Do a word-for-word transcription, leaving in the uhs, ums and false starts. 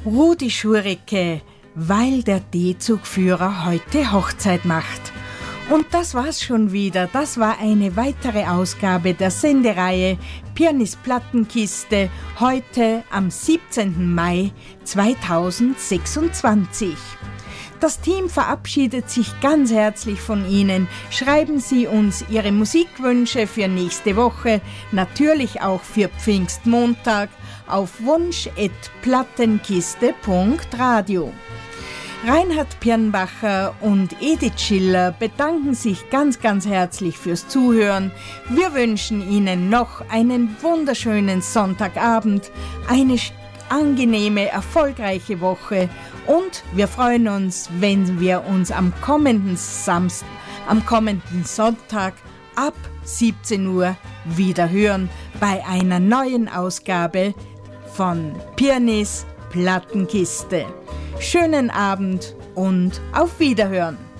Rudi Schureke, weil der D-Zugführer heute Hochzeit macht. Und das war's schon wieder. Das war eine weitere Ausgabe der Sendereihe Pianis Plattenkiste, heute am siebzehnten Mai zweitausendsechsundzwanzig. Das Team verabschiedet sich ganz herzlich von Ihnen. Schreiben Sie uns Ihre Musikwünsche für nächste Woche, natürlich auch für Pfingstmontag, auf wunsch at plattenkiste punkt radio. Reinhard Pirnbacher und Edith Schiller bedanken sich ganz, ganz herzlich fürs Zuhören. Wir wünschen Ihnen noch einen wunderschönen Sonntagabend, eine angenehme, erfolgreiche Woche und wir freuen uns, wenn wir uns am kommenden Samstag, am kommenden Sonntag ab siebzehn Uhr wieder hören bei einer neuen Ausgabe von Pianis Plattenkiste. Schönen Abend und auf Wiederhören!